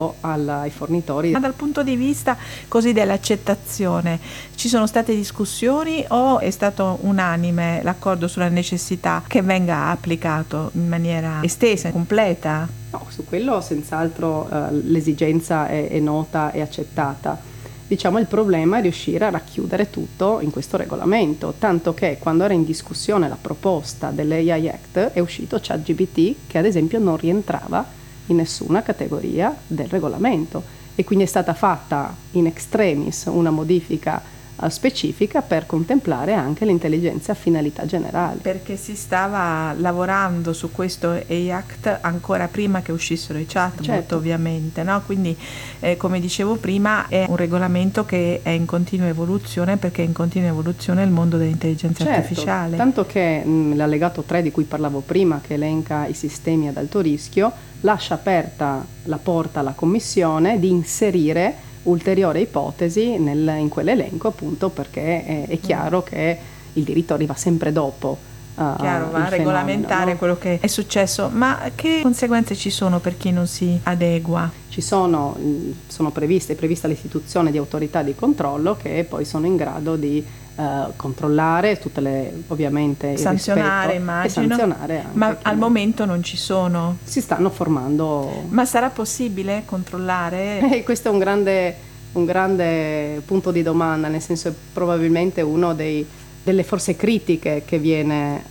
ai fornitori. Ma dal punto di vista così dell'accettazione, ci sono state discussioni o è stato unanime l'accordo sulla necessità che venga applicato in maniera estesa, completa? No, su quello senz'altro l'esigenza è nota e accettata. Diciamo il problema è riuscire a racchiudere tutto in questo regolamento, tanto che quando era in discussione la proposta dell'AI Act è uscito ChatGPT che ad esempio non rientrava in nessuna categoria del regolamento e quindi è stata fatta in extremis una modifica specifica per contemplare anche l'intelligenza a finalità generale. Perché si stava lavorando su questo AI Act ancora prima che uscissero i chatbot, certo. Ovviamente, no? Quindi come dicevo prima è un regolamento che è in continua evoluzione, perché è in continua evoluzione il mondo dell'intelligenza artificiale. Tanto che l'allegato 3 di cui parlavo prima, che elenca i sistemi ad alto rischio, lascia aperta la porta alla Commissione di inserire ulteriori ipotesi in quell'elenco, appunto perché è chiaro che il diritto arriva sempre dopo. Chiaro, va a regolamentare, no? Quello che è successo. Ma che conseguenze ci sono per chi non si adegua? Ci sono prevista l'istituzione di autorità di controllo che poi sono in grado di controllare tutte le, ovviamente, sanzionare, immagino, e sanzionare anche. Ma al momento non ci sono. Si stanno formando. Ma sarà possibile controllare? Questo è un grande punto di domanda, nel senso è probabilmente uno delle forse critiche che viene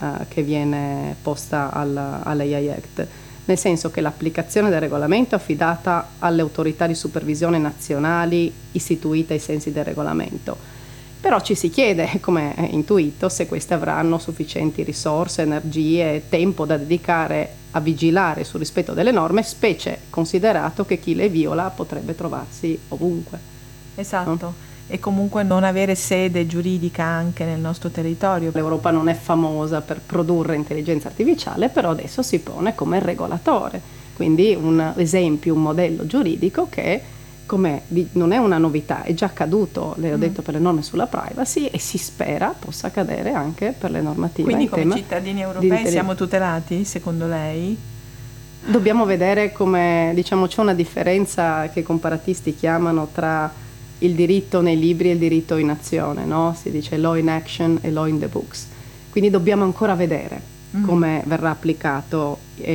posta all'AI Act, nel senso che l'applicazione del regolamento è affidata alle autorità di supervisione nazionali istituite ai sensi del regolamento. Però ci si chiede, come è intuito, se queste avranno sufficienti risorse, energie, tempo da dedicare a vigilare sul rispetto delle norme, specie considerato che chi le viola potrebbe trovarsi ovunque. Esatto. No? E comunque non avere sede giuridica anche nel nostro territorio. L'Europa non è famosa per produrre intelligenza artificiale, però adesso si pone come regolatore, quindi un esempio, un modello giuridico che non è una novità, è già accaduto, le ho detto, per le norme sulla privacy e si spera possa accadere anche per le normative. Quindi come cittadini europei siamo tutelati, secondo lei? Dobbiamo vedere come, diciamo, c'è una differenza che i comparatisti chiamano tra il diritto nei libri e il diritto in azione, no? Si dice law in action e law in the books. Quindi dobbiamo ancora vedere come verrà applicato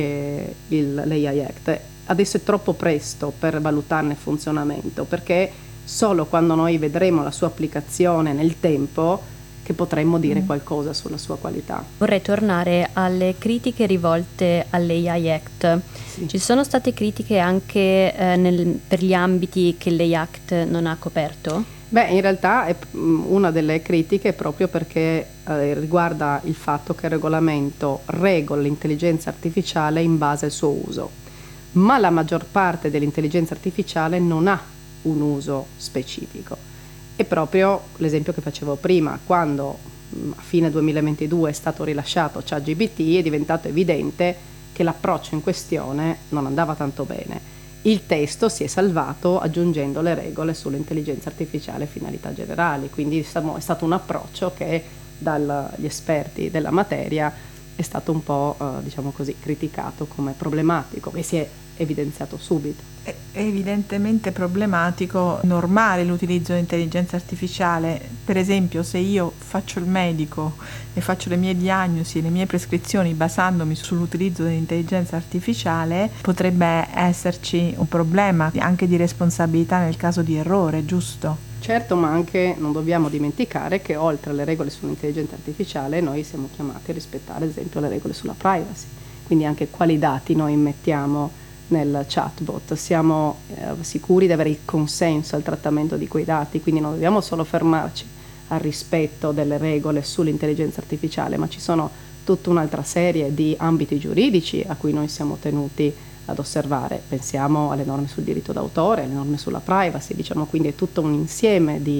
l'AI Act. Adesso è troppo presto per valutarne il funzionamento, perché solo quando noi vedremo la sua applicazione nel tempo che potremmo dire qualcosa sulla sua qualità. Vorrei tornare alle critiche rivolte all'AI Act. Sì. Ci sono state critiche anche per gli ambiti che l'AI Act non ha coperto? Beh, in realtà una delle critiche è proprio perché riguarda il fatto che il regolamento regola l'intelligenza artificiale in base al suo uso. Ma la maggior parte dell'intelligenza artificiale non ha un uso specifico. È proprio l'esempio che facevo prima, quando a fine 2022 è stato rilasciato ChatGPT, è diventato evidente che l'approccio in questione non andava tanto bene. Il testo si è salvato aggiungendo le regole sull'intelligenza artificiale e finalità generali, quindi è stato un approccio che dagli esperti della materia è stato un po' diciamo così, criticato come problematico e si è evidenziato subito. È evidentemente problematico normare l'utilizzo di intelligenza artificiale. Per esempio, se io faccio il medico e faccio le mie diagnosi, le mie prescrizioni basandomi sull'utilizzo dell'intelligenza artificiale, potrebbe esserci un problema anche di responsabilità nel caso di errore, giusto? Certo, ma anche non dobbiamo dimenticare che oltre alle regole sull'intelligenza artificiale noi siamo chiamati a rispettare ad esempio le regole sulla privacy, quindi anche quali dati noi immettiamo nel chatbot, siamo sicuri di avere il consenso al trattamento di quei dati, quindi non dobbiamo solo fermarci al rispetto delle regole sull'intelligenza artificiale, ma ci sono tutta un'altra serie di ambiti giuridici a cui noi siamo tenuti ad osservare. Pensiamo alle norme sul diritto d'autore, alle norme sulla privacy, diciamo, quindi è tutto un insieme di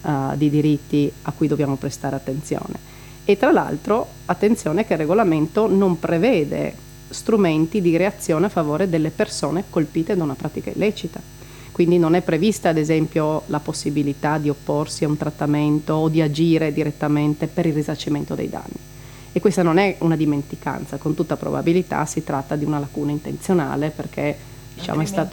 diritti a cui dobbiamo prestare attenzione. E tra l'altro attenzione che il regolamento non prevede strumenti di reazione a favore delle persone colpite da una pratica illecita. Quindi non è prevista ad esempio la possibilità di opporsi a un trattamento o di agire direttamente per il risarcimento dei danni. E questa non è una dimenticanza, con tutta probabilità si tratta di una lacuna intenzionale perché diciamo, è stato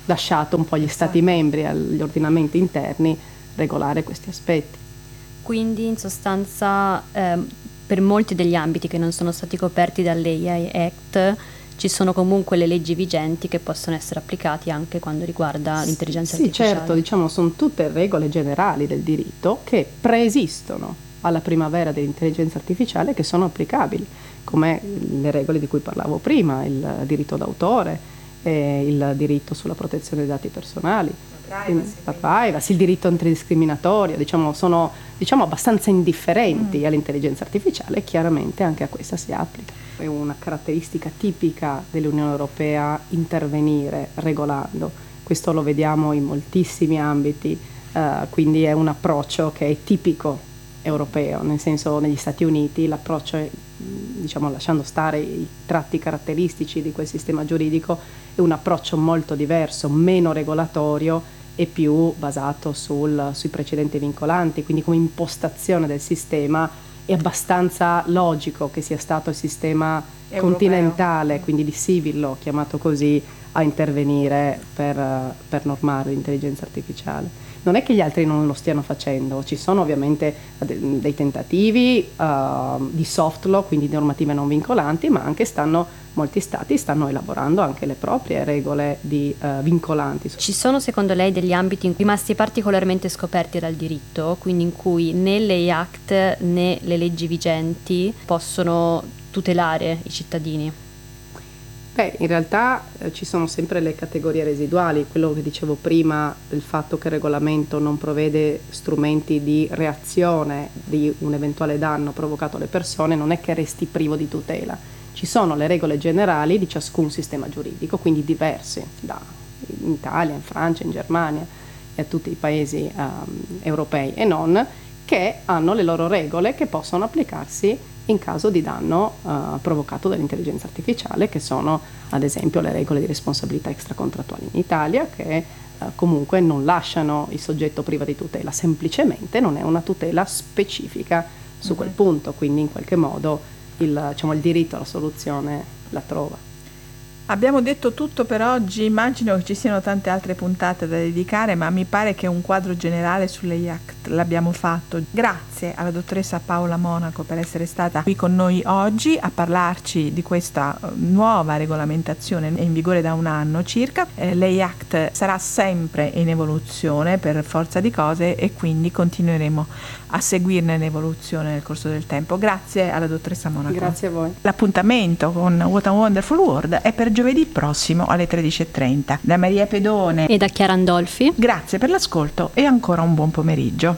lasciato un po' agli Stati membri, agli ordinamenti interni, regolare questi aspetti. Quindi in sostanza per molti degli ambiti che non sono stati coperti dall'AI Act ci sono comunque le leggi vigenti che possono essere applicati anche quando riguarda l'intelligenza artificiale. Sì, certo, diciamo sono tutte regole generali del diritto che preesistono alla primavera dell'intelligenza artificiale, che sono applicabili, come le regole di cui parlavo prima, il diritto d'autore, il diritto sulla protezione dei dati personali, la privacy, il diritto antidiscriminatorio, sono abbastanza indifferenti all'intelligenza artificiale, e chiaramente anche a questa si applica. È una caratteristica tipica dell'Unione Europea intervenire regolando, questo lo vediamo in moltissimi ambiti, quindi è un approccio che è tipico europeo, nel senso negli Stati Uniti l'approccio è, lasciando stare i tratti caratteristici di quel sistema giuridico, è un approccio molto diverso, meno regolatorio e più basato sui precedenti vincolanti, quindi come impostazione del sistema è abbastanza logico che sia stato il sistema europeo continentale, quindi di civil law, chiamato così, a intervenire per normare l'intelligenza artificiale. Non è che gli altri non lo stiano facendo, ci sono ovviamente dei tentativi di soft law, quindi normative non vincolanti, ma anche molti stati stanno elaborando anche le proprie regole vincolanti. Ci sono secondo lei degli ambiti rimasti particolarmente scoperti dal diritto, quindi in cui né l'AI Act né le leggi vigenti possono tutelare i cittadini? Beh, in realtà ci sono sempre le categorie residuali, quello che dicevo prima, il fatto che il regolamento non prevede strumenti di reazione di un eventuale danno provocato alle persone, non è che resti privo di tutela. Ci sono le regole generali di ciascun sistema giuridico, quindi diverse in Italia, in Francia, in Germania e a tutti i paesi europei e non, che hanno le loro regole che possono applicarsi in caso di danno provocato dall'intelligenza artificiale, che sono ad esempio le regole di responsabilità extracontrattuali in Italia, che comunque non lasciano il soggetto privo di tutela, semplicemente non è una tutela specifica su quel punto, quindi in qualche modo il diritto alla soluzione la trova. Abbiamo detto tutto per oggi, immagino che ci siano tante altre puntate da dedicare, ma mi pare che un quadro generale sull'AI Act l'abbiamo fatto. Grazie alla dottoressa Paola Monaco per essere stata qui con noi oggi a parlarci di questa nuova regolamentazione in vigore da un anno circa. L'AI Act sarà sempre in evoluzione per forza di cose e quindi continueremo a seguirne l'evoluzione nel corso del tempo. Grazie alla dottoressa Monaco. Grazie a voi. L'appuntamento con What a Wonderful World è per giovedì prossimo alle 13:30. Da Maria Pedone e da Chiara Andolfi. Grazie per l'ascolto e ancora un buon pomeriggio.